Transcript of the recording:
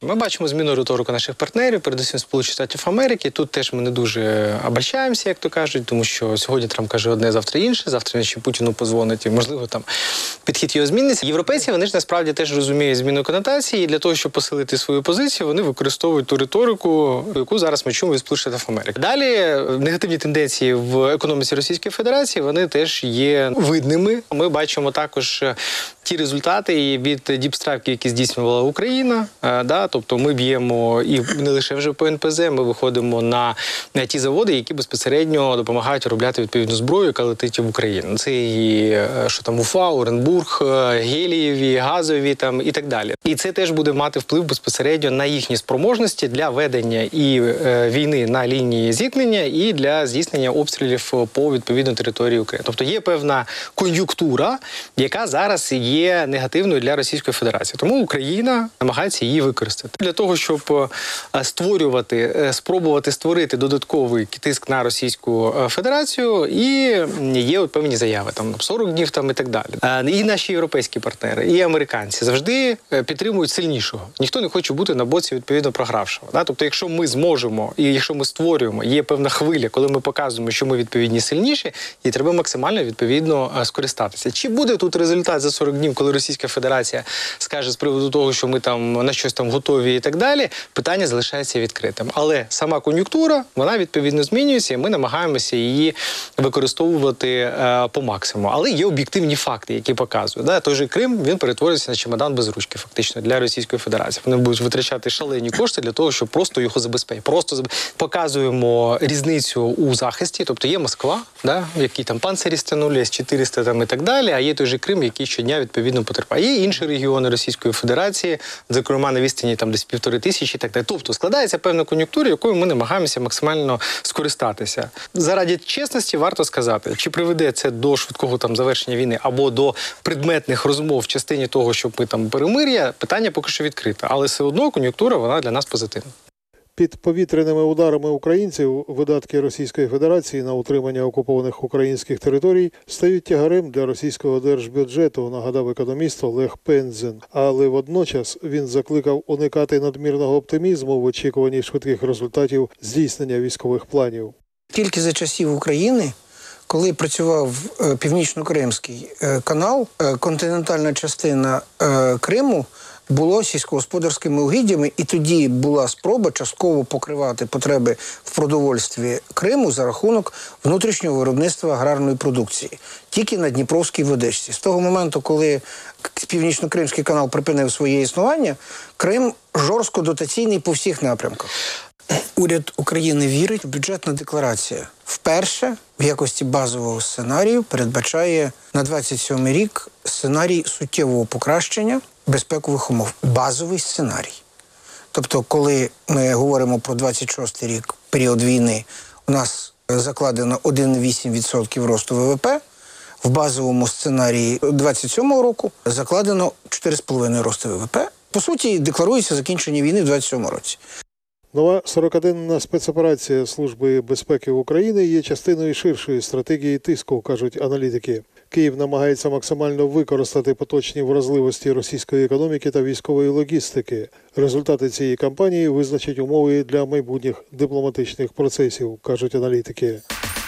Ми бачимо зміну риторики наших партнерів, передусім Сполучених Штатів Америки. Тут теж ми не дуже обольщаємося, як то кажуть, тому що сьогодні Трамп каже одне, завтра інше, завтра він ще Путіну позвонить, і, можливо, там підхід його зміниться. Європейці, вони ж насправді теж розуміють зміну конотації, і для того, щоб посилити свою позицію, вони використовують ту риторику, яку зараз ми чуємо від Сполучених Штатів Америки. Далі негативні тенденції в економіці Російської Федерації, вони теж є видними. Ми бачимо також ті результати від діпстрайків, які здійснювала Україна, тобто ми б'ємо і не лише вже по НПЗ, ми виходимо на ті заводи, які безпосередньо допомагають виробляти відповідну зброю, яка летить в Україну. Це і що там Уфа, Оренбург, гелієві, газові там і так далі. І це теж буде мати вплив безпосередньо на їхні спроможності для ведення і війни на лінії зіткнення, і для здійснення обстрілів по відповідній території України. Тобто є певна кон'юнктура, яка зараз є негативною для Російської Федерації. Тому Україна намагається її використати. Для того, щоб спробувати створити додатковий тиск на Російську Федерацію, і є певні заяви, там 40 днів там, і так далі. І наші європейські партнери, і американці завжди підтримують сильнішого. Ніхто не хоче бути на боці, відповідно, програвшого. Тобто, якщо ми зможемо, і якщо ми створюємо, є певна хвиля, коли ми показуємо, що ми відповідні сильніші, і треба максимально, відповідно, скористатися. Чи буде тут результат за 40 днів, коли Російська Федерація скаже з приводу того, що ми там на щось там готові і так далі, питання залишається відкритим. Але сама кон'юнктура, вона відповідно змінюється, і ми намагаємося її використовувати по максимуму. Але є об'єктивні факти, які показують. Той же Крим, він перетворюється на чемодан без ручки, фактично, для Російської Федерації. Вони будуть витрачати шалені кошти для того, щоб просто його забезпечити. Просто показуємо різницю у захисті. Тобто є Москва, які там панцирі стягнули, С-400 там і так далі, а є той же Крим, який щодня відповідно потерпає. Є інші регіони Російської Федерації, зокрема на відстані там десь 1500 і так далі. Тобто складається певна кон'юнктура, якою ми намагаємося максимально скористатися. Заради чесності варто сказати, чи приведе це до швидкого там завершення війни або до предметних розмов в частині того, щоб ми там перемир'я, питання поки що відкрите. Але все одно кон'юнктура, вона для нас позитивна. Під повітряними ударами українців видатки Російської Федерації на утримання окупованих українських територій стають тягарем для російського держбюджету, нагадав економіст Олег Пензен. Але водночас він закликав уникати надмірного оптимізму в очікуванні швидких результатів здійснення військових планів. Тільки за часів України, коли працював Північно-Кримський канал, континентальна частина Криму було сільськогосподарськими угіддями, і тоді була спроба частково покривати потреби в продовольстві Криму за рахунок внутрішнього виробництва аграрної продукції. Тільки на Дніпровській водичці. З того моменту, коли Північно-Кримський канал припинив своє існування, Крим жорстко дотаційний по всіх напрямках. Уряд України вірить, бюджетна декларація вперше в якості базового сценарію передбачає на 27 рік сценарій суттєвого покращення безпекових умов. Базовий сценарій. Тобто, коли ми говоримо про 26 рік, період війни, у нас закладено 1,8% росту ВВП, в базовому сценарії 27 року закладено 4,5% росту ВВП. По суті, декларується закінчення війни в 27 році. Нова 40-денна спецоперація Служби безпеки України є частиною ширшої стратегії тиску, кажуть аналітики. Київ намагається максимально використати поточні вразливості російської економіки та військової логістики. Результати цієї кампанії визначать умови для майбутніх дипломатичних процесів, кажуть аналітики.